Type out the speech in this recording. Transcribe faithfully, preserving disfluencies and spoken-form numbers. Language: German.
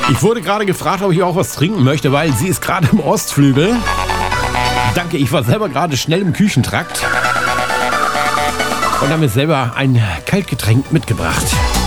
Ich wurde gerade gefragt, ob ich auch was trinken möchte, weil sie ist gerade im Ostflügel. Danke, ich war selber gerade schnell im Küchentrakt und habe mir selber ein Kaltgetränk mitgebracht.